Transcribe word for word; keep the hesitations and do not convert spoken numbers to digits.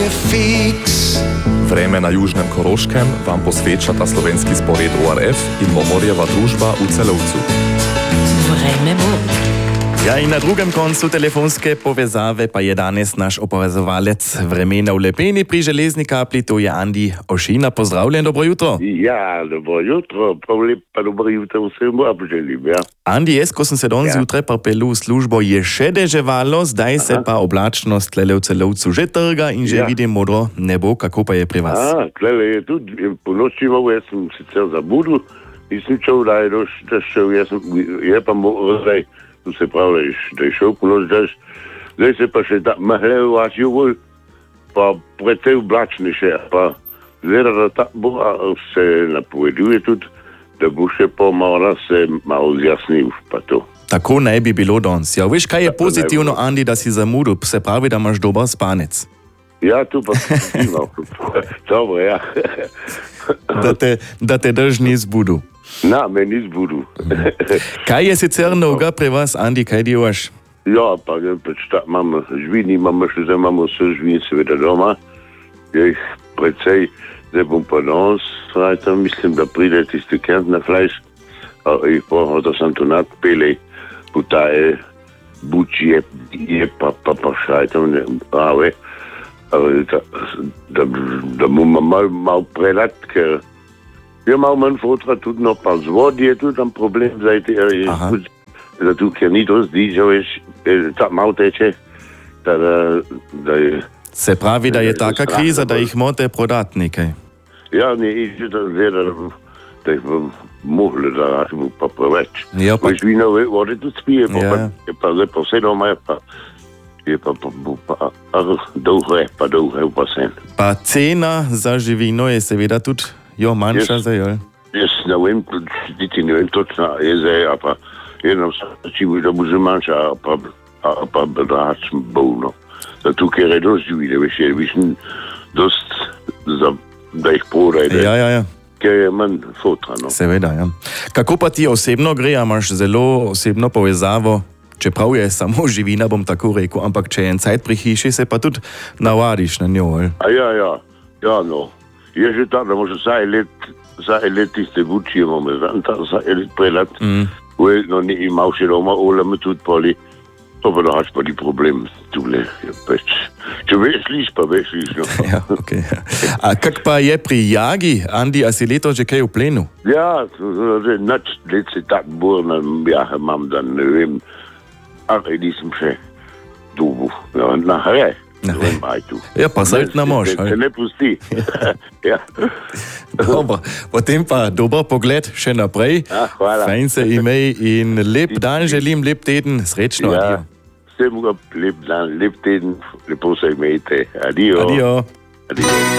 Vreme na južnem Koroškem vam posvečata slovenski spored O R F in Momorjeva družba v Celovcu. Vreme bo. Ja, in na drugem koncu telefonske povezave pa je danes naš opazovalec vremena v Lepeni pri Železni Kapli, to je Andi Ošina. Pozdravljen, dobro jutro. Ja, dobro jutro, prav lepa dobro jutro vsem vam želim, ja. Andi, jaz, ko sem se danes ja. zjutraj pripelil v službo, je še deževalo, zdaj Aha. se pa oblačnost tlele v Celovcu že trga in že ja. vidim modro nebo, kako pa je pri vas? Ja, tlele je tudi, po noči malo, jaz sem sicer zabudil, nisem čel, da je došel, jaz sem, je pa mo, zdaj, tu se pravi, da je šel po noč daž, zdaj se pa še da, mahle v vas jugol, pa precej oblačni še, pa zdaj, da ta bo, se napoveduje tudi, da bo še pomora se malo zjasnil, pa to. Tako naj bi bilo danes. Ja, veš, kaj je Tako pozitivno, Andi, da si zamudil, se pravi, da imaš dober spanec. Ja, tu pa pozitivno. Dobro, ja. da, te, da te drž ni zbudil. Na, me ni zbudil. Kaj je sicer novega pri vas, Andi, kaj delaš? Ja, pa imamo živini, imamo še zdaj, imamo vse živini seveda doma. Je jih precej, zdaj bom pa danes, mislim, da pride tisti kent na flajš, jih pa, da sem tu nadpelej, putaje, bučije, je pa pa pa šajtam, ne, prave, da, da, da bomo malo mal predat, ker je malo manj fotra tudi, no pa z vodi je tudi tam problem, zdaj te, zato ker ni to zdi, že veš, ta malo teče, da, da, da je... Se pravi, da je taka kriza, da jih morate prodati nekaj. Ja, ne, že da zdaj, da, da jih bom mohli, da račemo pa preveč. Ja, pa... Veš, vino vode tudi spije, pa, ja. pa, je pa zdaj pa vse doma, je pa, je pa, pa, pa, pa dolgo je, pa dolgo je pa sen. Pa cena za živino je seveda tudi, jo, manjša Jaz- zdaj, joj. Jaz ne vem, niti ne vem točno, je zdaj, a pa eno vsačivo, da bo že manjša, a pa, a pa drač bolno. Zato, ker je dost živine, veš, je višen dost, za, da jih prodaj, Ja, ja, ja. ker je manj fotra, no. Seveda, ja. Kako pa ti osebno gre, a imaš zelo osebno povezavo, čeprav je samo živina, bom tako rekel, ampak če je en cajt pri hiši, se pa tudi navadiš na njo, ali? A ja, ja, ja, no. Je že tako, da možeš vsaj let, vsaj let tiste bučije, imamo zanta, vsaj let prelat. Mm. Uje, no, ni imel še doma, oleme tudi poli. To pa da haš pa ni problem, tule, je peč. Če veš liš, pa veš liš, no. Ja, okej. Okay. A kak pa je pri Jagi, Andi, a si leto že kaj v plenu? Ja, zdaj, nač let se tak burna, ja, imam, da ne vem, ali nisem še dobu, ja, na hre. Ne vem, aj tu. Ja, pa zajt na mož, Se ali? ne pusti. Ja. Dobro, potem pa dober pogled še naprej. Ja, hvala. Fajn se imej in lep dan želim, lep teden, srečno, Ja, adijo. vsem lep dan, lep teden, lepo se imejte. Adijo. Adijo. Adijo.